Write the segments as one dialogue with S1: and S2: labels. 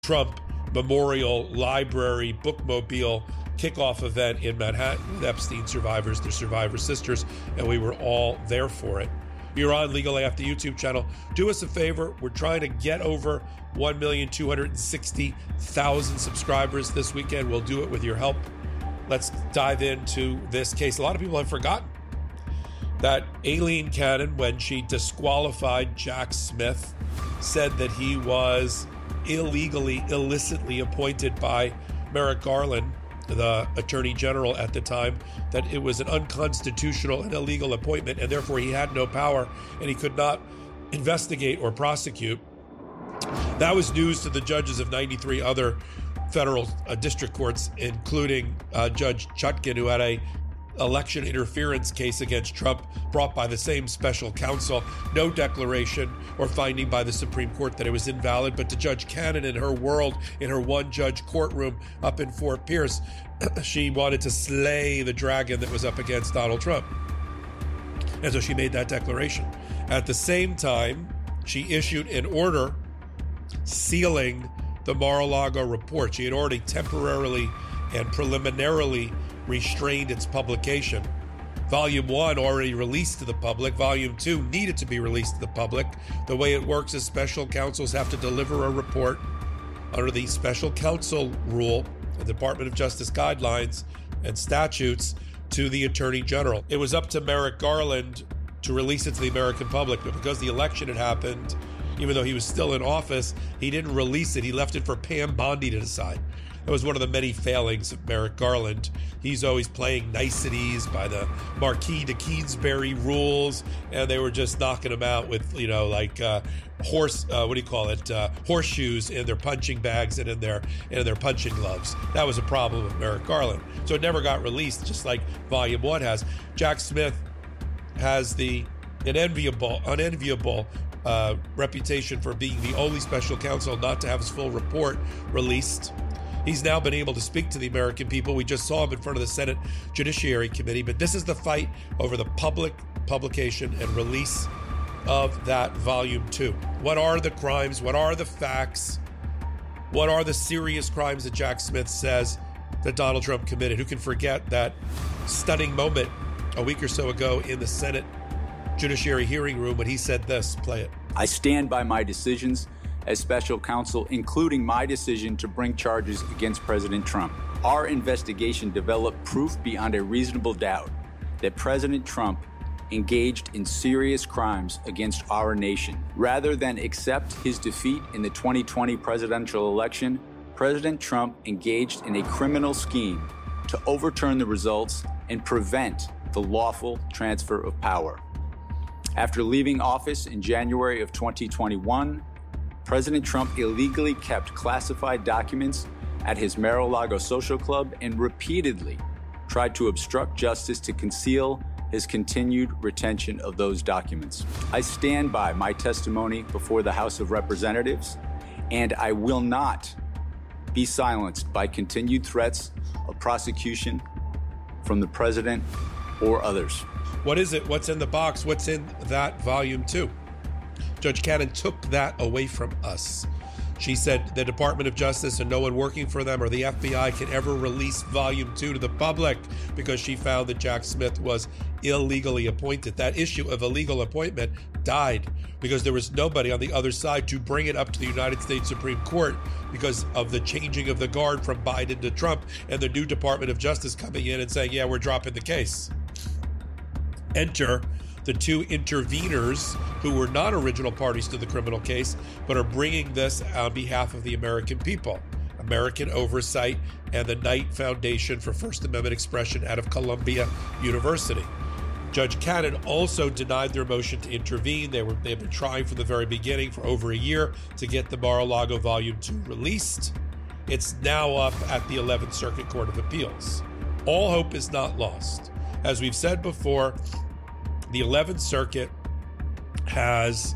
S1: Trump Memorial Library bookmobile kickoff event in Manhattan with Epstein survivors, their survivor sisters, and we were all there for it. You're on Legal AF, the YouTube channel. Do us a favor. We're trying to get over 1,260,000 subscribers this weekend. We'll do it with your help. Let's dive into this case. A lot of people have forgotten that Aileen Cannon, when she disqualified Jack Smith, said that he was illicitly appointed by Merrick Garland, the Attorney General at the time, that it was an unconstitutional and illegal appointment, and therefore he had no power and he could not investigate or prosecute. That was news to the judges of 93 other federal district courts, including Judge Chutkan, who had a election interference case against Trump brought by the same special counsel. No declaration or finding by the Supreme Court that it was invalid, but to Judge Cannon, in her world, in her one-judge courtroom up in Fort Pierce, she wanted to slay the dragon that was up against Donald Trump. And so she made that declaration. At the same time, she issued an order sealing the Mar-a-Lago report. She had already temporarily and preliminarily restrained its publication. Volume 1 already released to the public. Volume 2 needed to be released to the public. The way it works is special counsels have to deliver a report under the special counsel rule, the Department of Justice guidelines and statutes, to the Attorney General. It was up to Merrick Garland to release it to the American public, but because the election had happened, even though he was still in office, he didn't release it. He left it for Pam Bondi to decide. That was one of the many failings of Merrick Garland. He's always playing niceties by the Marquis de Queensberry rules, and they were just knocking him out with, horseshoes in their punching bags and in their punching gloves. That was a problem with Merrick Garland. So it never got released, just like Volume 1 has. Jack Smith has the unenviable reputation for being the only special counsel not to have his full report released. He's now been able to speak to the American people. We just saw him in front of the Senate Judiciary Committee, but this is the fight over the public publication and release of that Volume 2. What are the crimes? What are the facts? What are the serious crimes that Jack Smith says that Donald Trump committed? Who can forget that stunning moment a week or so ago in the Senate Judiciary hearing room when he said this? Play it.
S2: I stand by my decisions as special counsel, including my decision to bring charges against President Trump. Our investigation developed proof beyond a reasonable doubt that President Trump engaged in serious crimes against our nation. Rather than accept his defeat in the 2020 presidential election, President Trump engaged in a criminal scheme to overturn the results and prevent the lawful transfer of power. After leaving office in January of 2021, President Trump illegally kept classified documents at his Mar-a-Lago social club and repeatedly tried to obstruct justice to conceal his continued retention of those documents. I stand by my testimony before the House of Representatives, and I will not be silenced by continued threats of prosecution from the president or others.
S1: What is it? What's in the box? What's in that Volume 2? Judge Cannon took that away from us. She said the Department of Justice and no one working for them or the FBI can ever release Volume 2 to the public because she found that Jack Smith was illegally appointed. That issue of illegal appointment died because there was nobody on the other side to bring it up to the United States Supreme Court because of the changing of the guard from Biden to Trump and the new Department of Justice coming in and saying, yeah, we're dropping the case. Enter the two interveners who were not original parties to the criminal case, but are bringing this on behalf of the American people. American Oversight and the Knight Foundation for First Amendment Expression out of Columbia University. Judge Cannon also denied their motion to intervene. They've been trying from the very beginning for over a year to get the Mar-a-Lago Volume 2 released. It's now up at the 11th Circuit Court of Appeals. All hope is not lost. As we've said before, the 11th Circuit has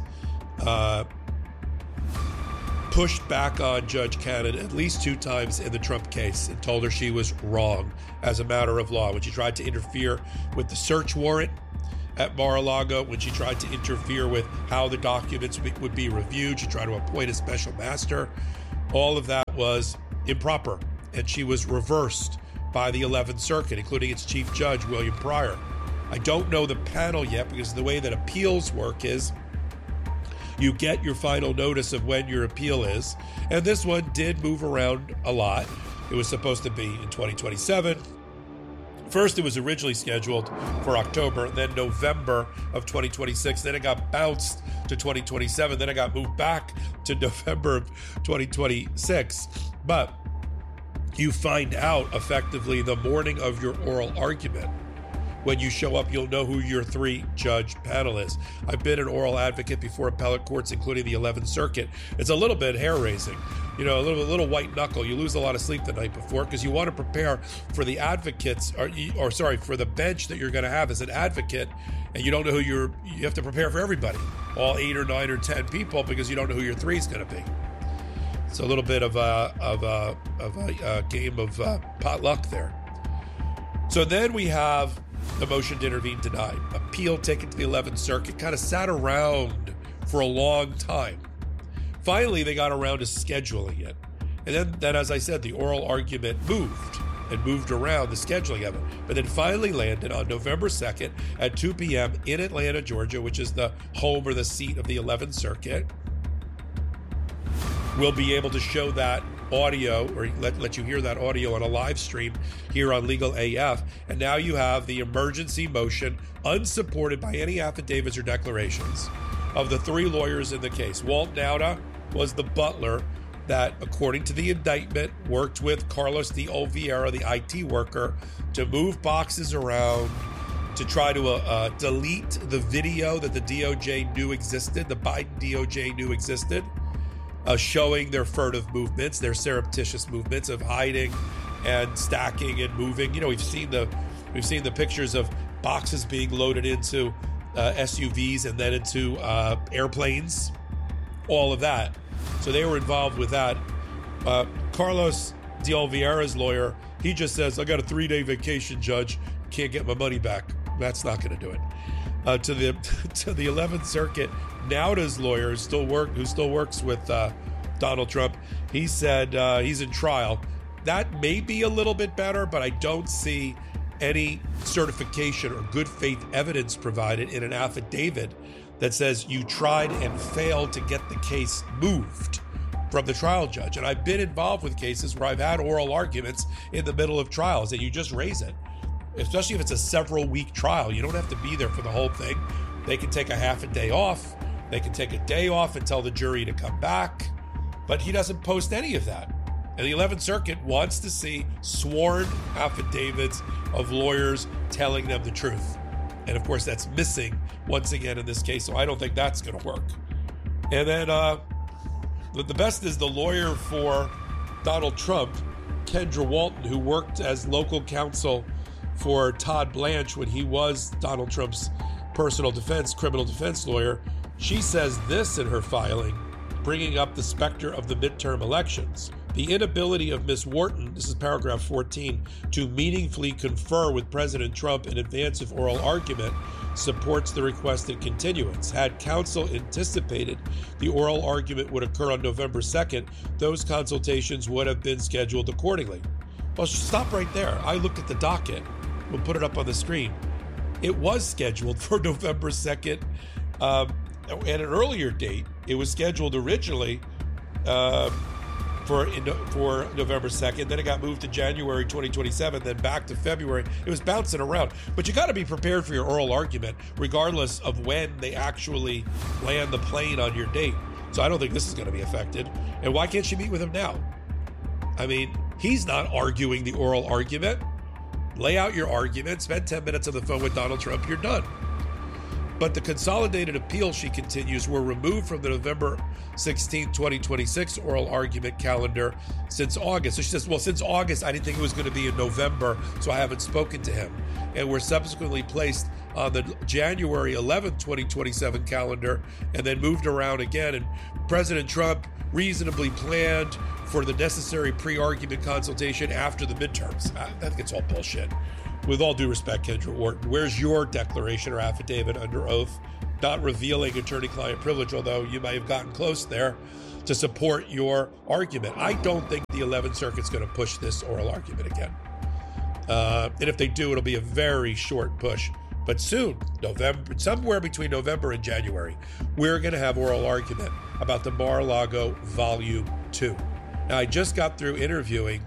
S1: pushed back on Judge Cannon at least 2 times in the Trump case and told her she was wrong as a matter of law. When she tried to interfere with the search warrant at Mar-a-Lago, when she tried to interfere with how the documents would be reviewed, she tried to appoint a special master. all of that was improper, and she was reversed by the 11th Circuit, including its Chief Judge, William Pryor. I don't know the panel yet, because the way that appeals work is you get your final notice of when your appeal is, and this one did move around a lot. It was supposed to be in 2027. First, it was originally scheduled for October, then November of 2026. Then it got bounced to 2027. Then it got moved back to November of 2026. But you find out effectively the morning of your oral argument. When you show up, you'll know who your 3-judge panel is. I've been an oral advocate before appellate courts, including the 11th Circuit. It's a little bit hair-raising, a little white knuckle. You lose a lot of sleep the night before because you want to prepare for the advocates, for the bench that you're going to have as an advocate, and you don't know who you have to prepare for everybody, all 8 or 9 or 10 people, because you don't know who your 3 is going to be. It's a little bit of a game of potluck there. So then we have the motion to intervene denied. Appeal taken to the 11th Circuit, kind of sat around for a long time. Finally, they got around to scheduling it. And then as I said, the oral argument moved around the scheduling of it. But then finally landed on November 2nd at 2 p.m. in Atlanta, Georgia, which is the home or the seat of the 11th Circuit. We'll be able to show that audio, or let you hear that audio on a live stream here on Legal AF. And now you have the emergency motion, unsupported by any affidavits or declarations, of the 3 lawyers in the case. Walt Nauta was the butler that, according to the indictment, worked with Carlos de Oliveira, the IT worker, to move boxes around, to try to delete the video that the DOJ knew existed, the Biden DOJ knew existed, showing their furtive movements, their surreptitious movements of hiding and stacking and moving. We've seen the pictures of boxes being loaded into SUVs and then into airplanes, all of that. So they were involved with that. Carlos de Oliveira's lawyer, he just says, I got a 3-day vacation, judge, can't get my money back. That's not going to do it. To the 11th Circuit, Nauta's lawyer who still works with Donald Trump, he said he's in trial. That may be a little bit better, but I don't see any certification or good faith evidence provided in an affidavit that says you tried and failed to get the case moved from the trial judge. And I've been involved with cases where I've had oral arguments in the middle of trials, and you just raise it. Especially if it's a several-week trial. You don't have to be there for the whole thing. They can take a half a day off. They can take a day off and tell the jury to come back. But he doesn't post any of that. And the 11th Circuit wants to see sworn affidavits of lawyers telling them the truth. And, of course, that's missing once again in this case, so I don't think that's going to work. And then the best is the lawyer for Donald Trump, Kendra Walton, who worked as local counsel for Todd Blanche when he was Donald Trump's criminal defense lawyer. She says this in her filing, bringing up the specter of the midterm elections. The inability of Ms. Wharton, this is paragraph 14, to meaningfully confer with President Trump in advance of oral argument supports the requested continuance. Had counsel anticipated the oral argument would occur on November 2nd, those consultations would have been scheduled accordingly. Well, stop right there. I looked at the docket. We'll put it up on the screen. It was scheduled for November 2nd. At an earlier date, it was scheduled originally for November 2nd. Then it got moved to January 2027, then back to February. It was bouncing around. But you got to be prepared for your oral argument, regardless of when they actually land the plane on your date. So I don't think this is going to be affected. And why can't she meet with him now? I mean, he's not arguing the oral argument. Lay out your argument, spend 10 minutes on the phone with Donald Trump, you're done. But the consolidated appeal, she continues, were removed from the November 16, 2026 oral argument calendar since August. So she says, well, since August, I didn't think it was going to be in November, so I haven't spoken to him. And were subsequently placed on the January 11th, 2027 calendar, and then moved around again. And President Trump reasonably planned for the necessary pre-argument consultation after the midterms. I think it's all bullshit. With all due respect, Kendra Wharton, where's your declaration or affidavit under oath not revealing attorney-client privilege, although you may have gotten close there, to support your argument. I don't think the 11th Circuit's going to push this oral argument again. And if they do, it'll be a very short push. But soon, November, somewhere between November and January, we're going to have oral argument about the Mar-a-Lago Volume 2. Now, I just got through interviewing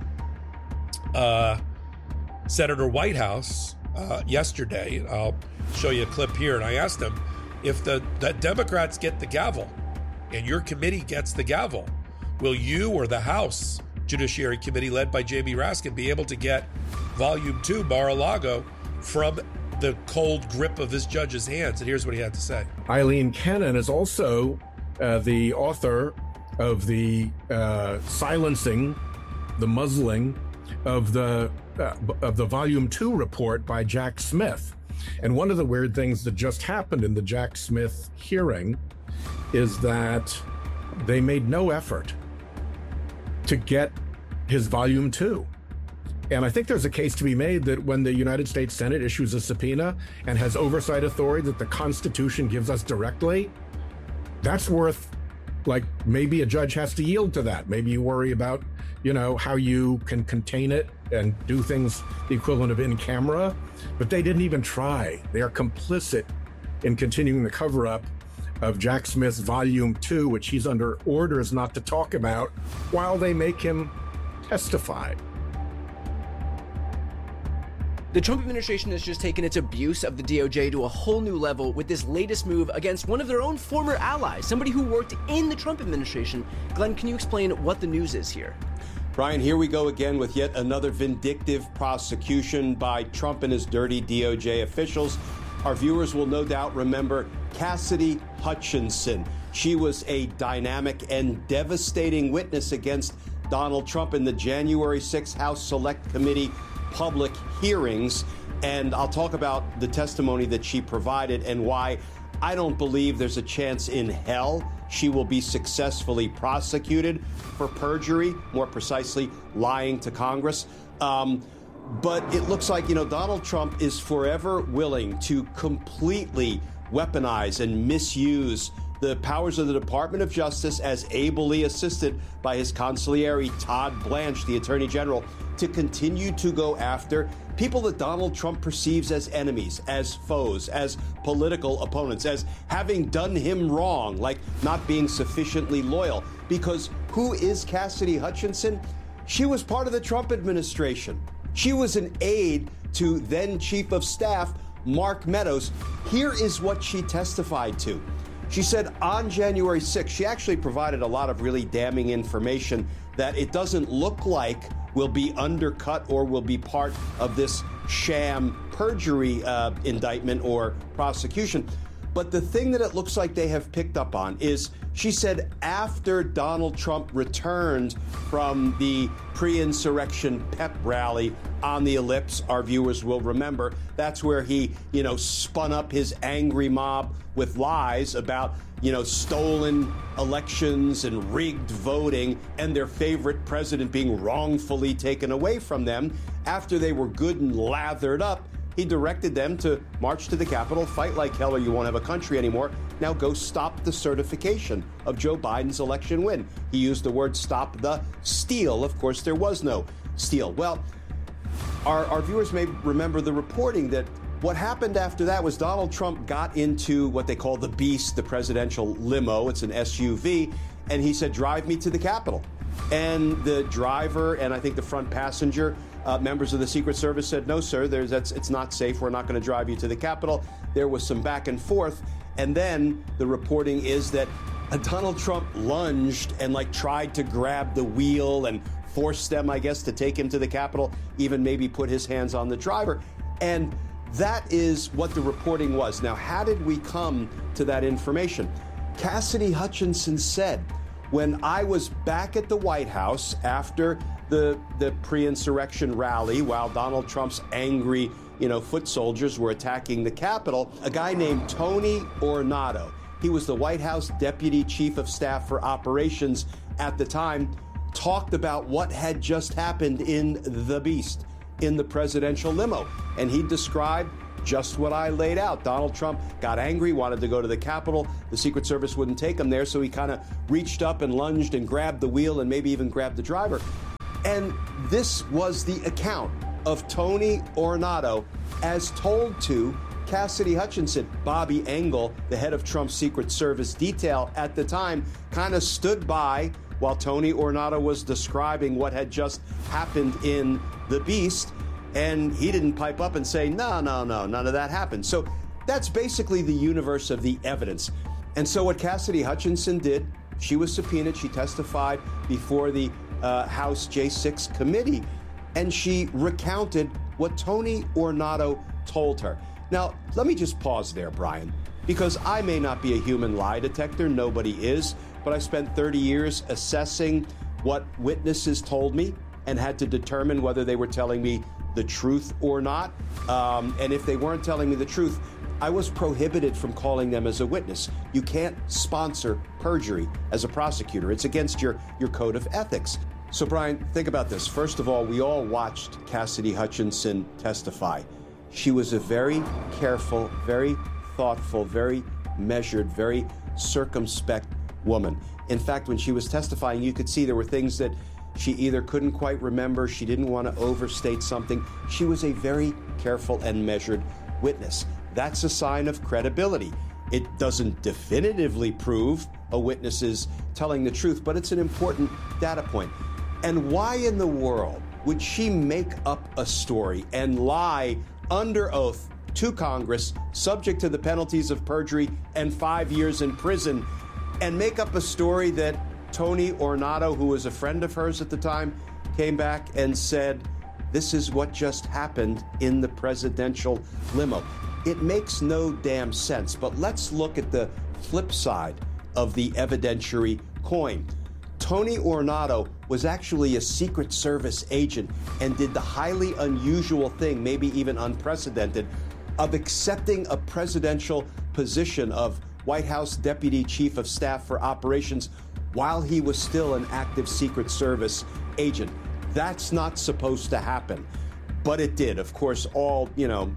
S1: Senator Whitehouse yesterday. I'll show you a clip here. And I asked him, if the Democrats get the gavel and your committee gets the gavel, will you or the House Judiciary Committee led by Jamie Raskin be able to get Volume 2, Mar-a-Lago, from the cold grip of this judge's hands? And here's what he had to say.
S3: Aileen Cannon is also the author of the silencing, the muzzling of the Volume 2 report by Jack Smith. And one of the weird things that just happened in the Jack Smith hearing is that they made no effort to get his Volume 2. And I think there's a case to be made that when the United States Senate issues a subpoena and has oversight authority that the Constitution gives us directly, that's worth, like, maybe a judge has to yield to that. Maybe you worry about, how you can contain it and do things the equivalent of in camera, but they didn't even try. They are complicit in continuing the cover-up of Jack Smith's Volume 2, which he's under orders not to talk about, while they make him testify.
S4: The Trump administration has just taken its abuse of the DOJ to a whole new level with this latest move against one of their own former allies, somebody who worked in the Trump administration. Glenn, can you explain what the news is here?
S5: Brian, here we go again with yet another vindictive prosecution by Trump and his dirty DOJ officials. Our viewers will no doubt remember Cassidy Hutchinson. She was a dynamic and devastating witness against Donald Trump in the January 6th House Select Committee public hearings. And I'll talk about the testimony that she provided and why I don't believe there's a chance in hell she will be successfully prosecuted for perjury, more precisely, lying to Congress. But it looks like, Donald Trump is forever willing to completely weaponize and misuse the powers of the Department of Justice, as ably assisted by his consigliere, Todd Blanche, the Attorney General, to continue to go after people that Donald Trump perceives as enemies, as foes, as political opponents, as having done him wrong, like not being sufficiently loyal. Because who is Cassidy Hutchinson? She was part of the Trump administration. She was an aide to then Chief of Staff Mark Meadows. Here is what she testified to. She said on January 6th, she actually provided a lot of really damning information that it doesn't look like will be undercut or will be part of this sham perjury indictment or prosecution. But the thing that it looks like they have picked up on is, she said, after Donald Trump returned from the pre-insurrection pep rally on the Ellipse, our viewers will remember, that's where he, spun up his angry mob with lies about, stolen elections and rigged voting and their favorite president being wrongfully taken away from them. After they were good and lathered up, he directed them to march to the Capitol, fight like hell or you won't have a country anymore. Now go stop the certification of Joe Biden's election win. He used the word stop the steal. Of course, there was no steal. Well, our viewers may remember the reporting that what happened after that was Donald Trump got into what they call the Beast, the presidential limo. It's an SUV. And he said, drive me to the Capitol. And the driver and I think the front passenger, members of the Secret Service said, no, sir, it's not safe. We're not going to drive you to the Capitol. There was some back and forth. And then the reporting is that Donald Trump lunged and tried to grab the wheel and forced them, I guess, to take him to the Capitol, even maybe put his hands on the driver. And that is what the reporting was. Now, how did we come to that information? Cassidy Hutchinson said, when I was back at the White House after the pre-insurrection rally, while Donald Trump's angry, foot soldiers were attacking the Capitol, a guy named Tony Ornato, he was the White House Deputy Chief of Staff for Operations at the time, talked about what had just happened in the Beast, in the presidential limo. And he described just what I laid out. Donald Trump got angry, wanted to go to the Capitol. The Secret Service wouldn't take him there, so he kind of reached up and lunged and grabbed the wheel and maybe even grabbed the driver. And this was the account of Tony Ornato as told to Cassidy Hutchinson. Bobby Engel, the head of Trump's Secret Service detail at the time, kind of stood by while Tony Ornato was describing what had just happened in The Beast, and he didn't pipe up and say, no, none of that happened. So that's basically the universe of the evidence. And so what Cassidy Hutchinson did, she was subpoenaed, she testified before the House J6 committee, and she recounted what Tony Ornato told her. Now, let me just pause there, Brian, because I may not be a human lie detector, nobody is, but I spent 30 years assessing what witnesses told me and had to determine whether they were telling me the truth or not. And if they weren't telling me the truth, I was prohibited from calling them as a witness. You can't sponsor perjury as a prosecutor. It's against your code of ethics. So, Brian, think about this. First of all, we all watched Cassidy Hutchinson testify. She was a very careful, very thoughtful, very measured, very circumspect woman. In fact, when she was testifying, you could see there were things that she either couldn't quite remember, she didn't want to overstate something. She was a very careful and measured witness. That's a sign of credibility. It doesn't definitively prove a witness is telling the truth, but it's an important data point. And why in the world would she make up a story and lie under oath to Congress, subject to the penalties of perjury and 5 years in prison, and make up a story that Tony Ornato, who was a friend of hers at the time, came back and said, this is what just happened in the presidential limo? It makes no damn sense. But let's look at the flip side of the evidentiary coin. Tony Ornato was actually a Secret Service agent and did the highly unusual thing, maybe even unprecedented, of accepting a presidential position of White House Deputy Chief of Staff for Operations while he was still an active Secret Service agent. That's not supposed to happen, but it did. Of course, all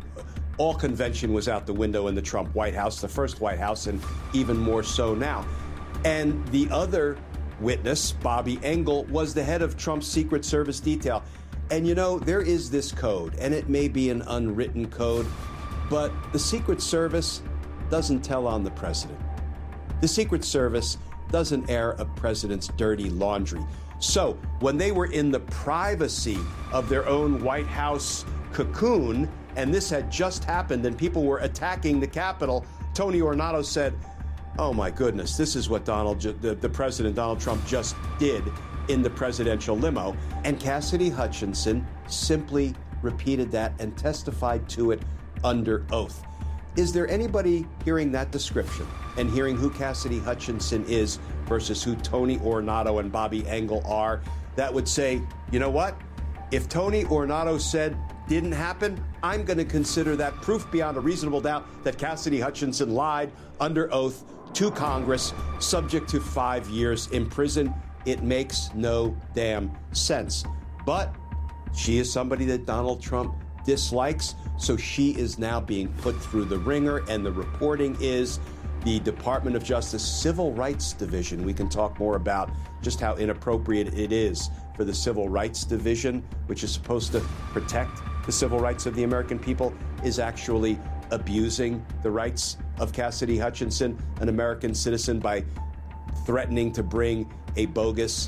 S5: convention was out the window in the Trump White House, the first White House, and even more so now. And the other witness, Bobby Engel, was the head of Trump's Secret Service detail. And there is this code, and it may be an unwritten code, but the Secret Service doesn't tell on the president. The Secret Service doesn't air a president's dirty laundry. So when they were in the privacy of their own White House cocoon, and this had just happened and people were attacking the Capitol, Tony Ornato said, oh my goodness, this is what the President Donald Trump just did in the presidential limo. And Cassidy Hutchinson simply repeated that and testified to it under oath. Is there anybody hearing that description and hearing who Cassidy Hutchinson is versus who Tony Ornato and Bobby Engel are that would say, you know what? If Tony Ornato said didn't happen, I'm going to consider that proof beyond a reasonable doubt that Cassidy Hutchinson lied under oath to Congress, subject to 5 years in prison. It makes no damn sense. But she is somebody that Donald Trump dislikes, so she is now being put through the ringer, and the reporting is the Department of Justice Civil Rights Division. We can talk more about just how inappropriate it is for the Civil Rights Division, which is supposed to protect the civil rights of the American people, is actually abusing the rights of Cassidy Hutchinson, an American citizen, by threatening to bring a bogus,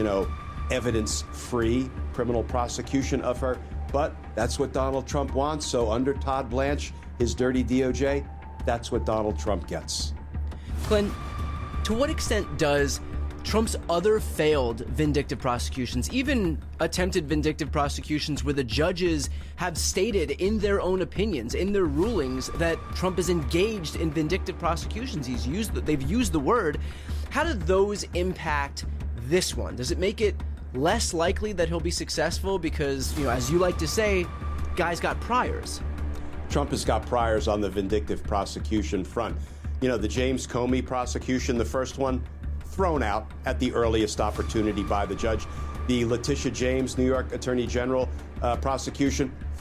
S5: evidence-free criminal prosecution of her. But that's what Donald Trump wants. So under Todd Blanche, his dirty DOJ, that's what Donald Trump gets.
S4: Glenn, to what extent does Trump's other failed vindictive prosecutions, even attempted vindictive prosecutions where the judges have stated in their own opinions, in their rulings, that Trump is engaged in vindictive prosecutions, they've used the word, how do those impact this one? Does it make it less likely that he'll be successful because, as you like to say, guy's got priors?
S5: Trump has got priors on the vindictive prosecution front. The James Comey prosecution, the first one, thrown out at the earliest opportunity by the judge. The Letitia James, New York Attorney General prosecution,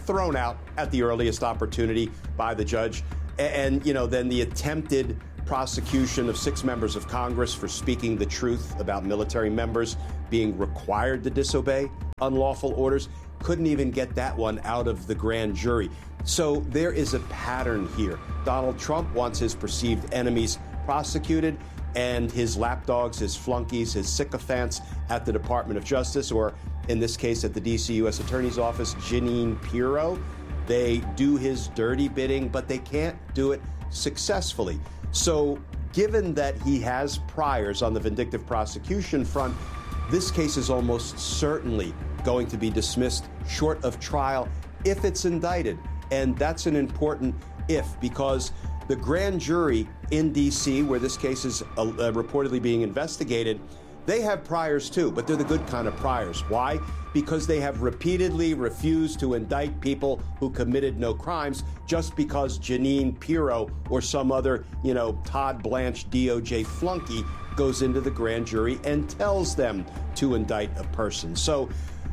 S5: thrown out at the earliest opportunity by the judge. And then the attempted prosecution of 6 members of Congress for speaking the truth about military members being required to disobey unlawful orders. Couldn't even get that one out of the grand jury. So there is a pattern here. Donald Trump wants his perceived enemies prosecuted, and his lapdogs, his flunkies, his sycophants at the Department of Justice, or in this case at the D.C. U.S. Attorney's Office, Jeanine Pirro, they do his dirty bidding, but they can't do it successfully. So given that he has priors on the vindictive prosecution front, this case is almost certainly going to be dismissed short of trial if it's indicted. And that's an important if, because the grand jury in D.C., where this case is reportedly being investigated, they have priors too, but they're the good kind of priors. Why? Because they have repeatedly refused to indict people who committed no crimes just because Jeanine Pirro or some other, Todd Blanche DOJ flunky goes into the grand jury and tells them to indict a person. So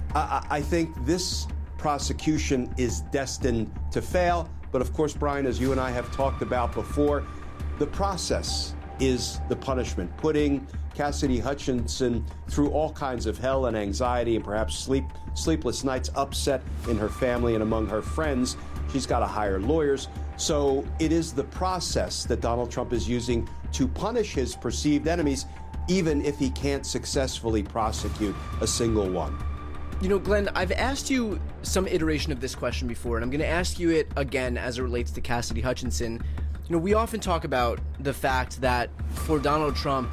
S5: I think this prosecution is destined to fail. But of course, Brian, as you and I have talked about before, the process is the punishment. Putting Cassidy Hutchinson through all kinds of hell and anxiety and perhaps sleepless nights, upset in her family and among her friends. She's got to hire lawyers. So it is the process that Donald Trump is using to punish his perceived enemies, even if he can't successfully prosecute a single one.
S4: Glenn, I've asked you some iteration of this question before, and I'm going to ask you it again as it relates to Cassidy Hutchinson. We often talk about the fact that for Donald Trump,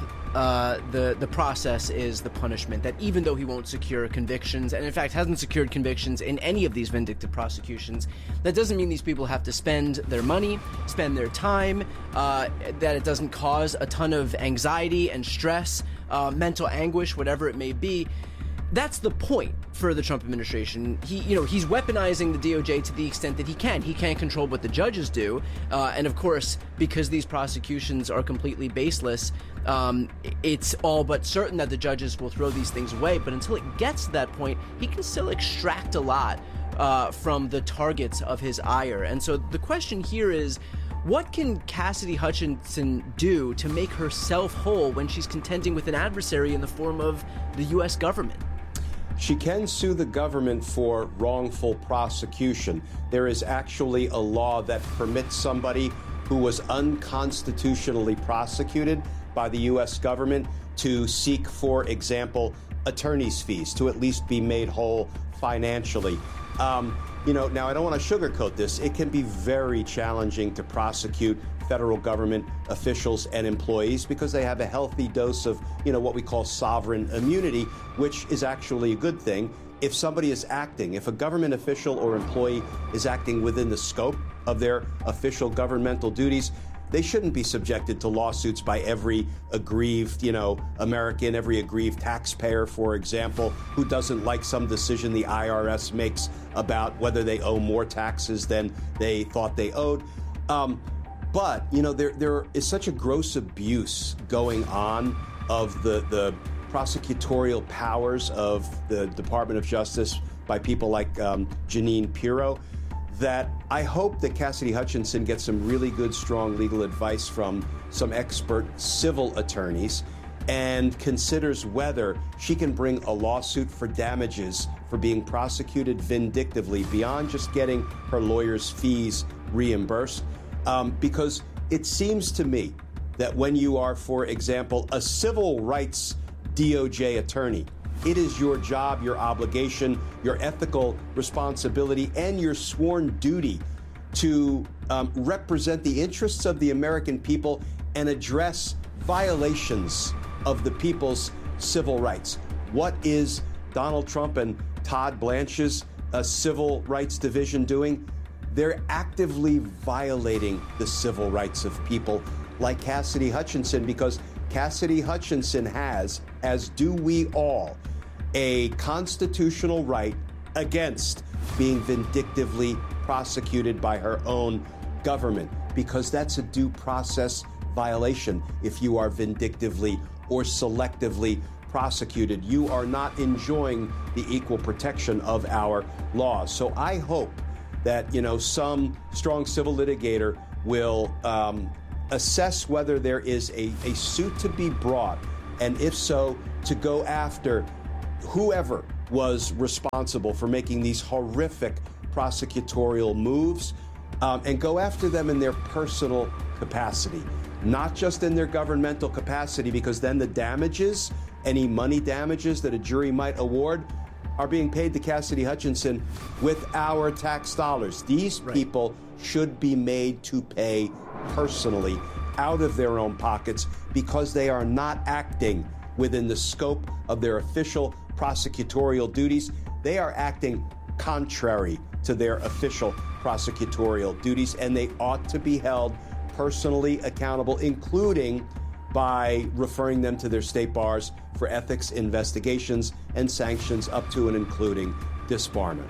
S4: the process is the punishment, that even though he won't secure convictions, and in fact hasn't secured convictions in any of these vindictive prosecutions, that doesn't mean these people have to spend their money, spend their time, that it doesn't cause a ton of anxiety and stress, mental anguish, whatever it may be. That's the point for the Trump administration. He's weaponizing the DOJ to the extent that he can. He can't control what the judges do. And of course, because these prosecutions are completely baseless, it's all but certain that the judges will throw these things away. But until it gets to that point, he can still extract a lot from the targets of his ire. And so the question here is, what can Cassidy Hutchinson do to make herself whole when she's contending with an adversary in the form of the U.S. government?
S5: She can sue the government for wrongful prosecution. There is actually a law that permits somebody who was unconstitutionally prosecuted by the U.S. government to seek, for example, attorney's fees, to at least be made whole financially. Now I don't want to sugarcoat this. It can be very challenging to prosecute federal government officials and employees because they have a healthy dose of, what we call sovereign immunity, which is actually a good thing. If somebody is acting, if a government official or employee is acting within the scope of their official governmental duties, they shouldn't be subjected to lawsuits by every aggrieved, American, every aggrieved taxpayer, for example, who doesn't like some decision the IRS makes about whether they owe more taxes than they thought they owed. But there is such a gross abuse going on of the prosecutorial powers of the Department of Justice by people like Jeanine Pirro, that I hope that Cassidy Hutchinson gets some really good, strong legal advice from some expert civil attorneys and considers whether she can bring a lawsuit for damages for being prosecuted vindictively beyond just getting her lawyer's fees reimbursed. Because it seems to me that when you are, for example, a civil rights DOJ attorney, it is your job, your obligation, your ethical responsibility, and your sworn duty to represent the interests of the American people and address violations of the people's civil rights. What is Donald Trump and Todd Blanche's civil rights division doing? They're actively violating the civil rights of people like Cassidy Hutchinson, because Cassidy Hutchinson has, as do we all, a constitutional right against being vindictively prosecuted by her own government, because that's a due process violation. If you are vindictively or selectively prosecuted, you are not enjoying the equal protection of our laws. So I hope that, some strong civil litigator will assess whether there is a suit to be brought, and if so, to go after whoever was responsible for making these horrific prosecutorial moves, and go after them in their personal capacity, not just in their governmental capacity, because then the damages, any money damages that a jury might award, are being paid to Cassidy Hutchinson with our tax dollars. These people should be made to pay personally out of their own pockets because they are not acting within the scope of their official prosecutorial duties. They are acting contrary to their official prosecutorial duties, and they ought to be held personally accountable, including by referring them to their state bars for ethics investigations and sanctions up to and including disbarment.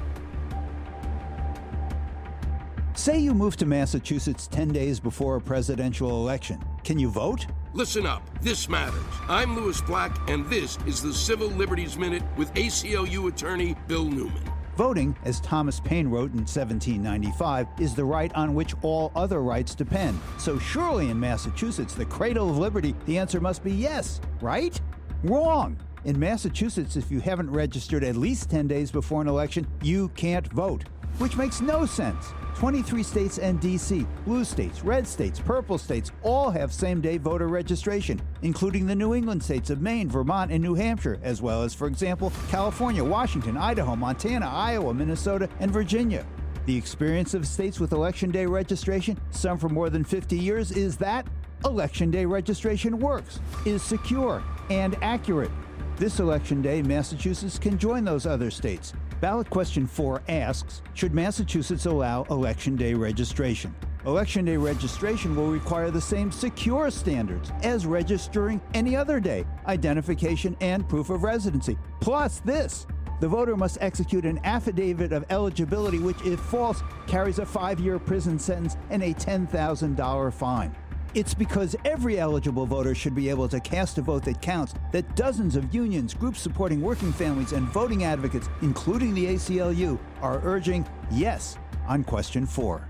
S6: Say you move to Massachusetts 10 days before a presidential election. Can you vote?
S7: Listen up. This matters. I'm Louis Black, and this is the Civil Liberties Minute with ACLU attorney Bill Newman.
S6: Voting, as Thomas Paine wrote in 1795, is the right on which all other rights depend. So surely in Massachusetts, the cradle of liberty, the answer must be yes, right? Wrong. In Massachusetts, if you haven't registered at least 10 days before an election, you can't vote, which makes no sense. 23 states and D.C., blue states, red states, purple states all have same-day voter registration, including the New England states of Maine, Vermont, and New Hampshire, as well as, for example, California, Washington, Idaho, Montana, Iowa, Minnesota, and Virginia. The experience of states with Election Day registration, some for more than 50 years, is that Election Day registration works, is secure, and accurate. This Election Day, Massachusetts can join those other states. Ballot question 4 asks, should Massachusetts allow Election Day registration? Election Day registration will require the same secure standards as registering any other day, identification and proof of residency. Plus this, the voter must execute an affidavit of eligibility, which, if false, carries a 5-year prison sentence and a $10,000 fine. It's because every eligible voter should be able to cast a vote that counts that dozens of unions, groups supporting working families, and voting advocates, including the ACLU, are urging yes on question 4.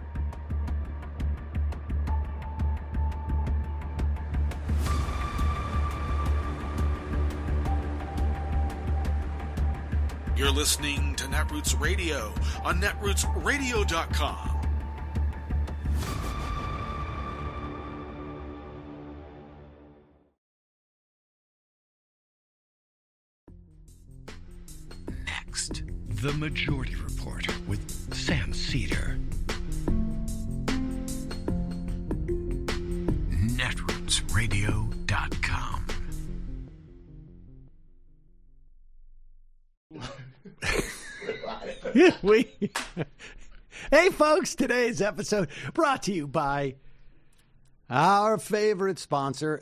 S8: You're listening to Netroots Radio on netrootsradio.com. Next, The Majority Report with Sam Cedar. Netrootsradio.com.
S9: Hey folks, today's episode brought to you by our favorite sponsor,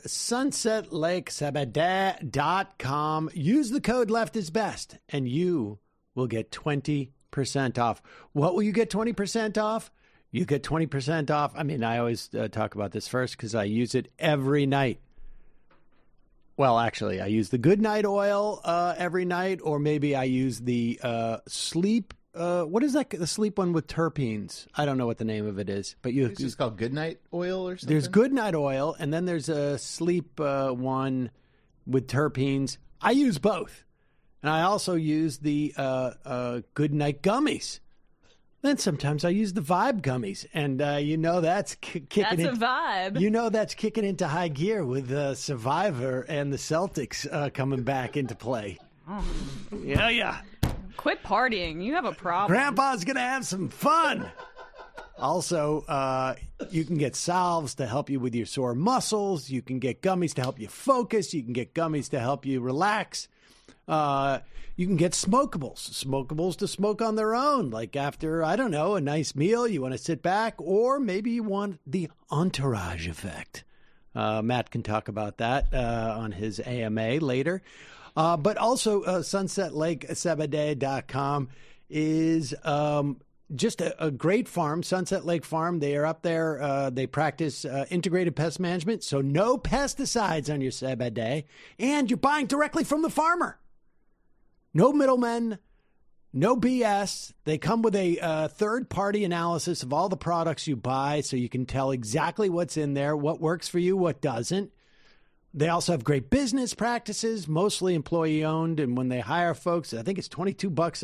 S9: SunsetLakeSabadell.com. Use the code LEFTISBEST and you will get 20% off. What will you get 20% off? You get 20% off. I mean, I always talk about this first because I use it every night. Well, actually, I use the Good Night oil every night, or maybe I use the sleep. What is that? The sleep one with terpenes. I don't know what the name of it is, but
S10: it's just called Good Night oil or something.
S9: There's Good Night oil, and then there's a sleep one with terpenes. I use both, and I also use the Good Night gummies. Then sometimes I use the Vibe gummies, and that's kicking.
S11: That's a vibe.
S9: That's kicking into high gear with Survivor and the Celtics coming back into play.
S11: Oh.
S9: Yeah.
S11: Quit partying. You have a problem.
S9: Grandpa's gonna have some fun. Also, you can get salves to help you with your sore muscles. You can get gummies to help you focus. You can get gummies to help you relax. You can get smokables to smoke on their own, like after, I don't know, a nice meal, you want to sit back, or maybe you want the entourage effect. Matt can talk about that on his AMA later. But also, SunsetLakeSabadell.com is just a great farm, Sunset Lake Farm. They are up there. They practice integrated pest management, so no pesticides on your Sabadell, and you're buying directly from the farmer. No middlemen, No BS. They come with a third-party analysis of all the products you buy so you can tell exactly what's in there, what works for you, what doesn't. They also have great business practices, mostly employee-owned, and when they hire folks, I think it's $22